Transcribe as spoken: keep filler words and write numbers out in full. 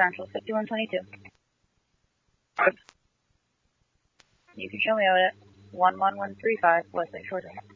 Central, fifty-one twenty-two. You can show me out at one one one three five Westlake Shore Drive.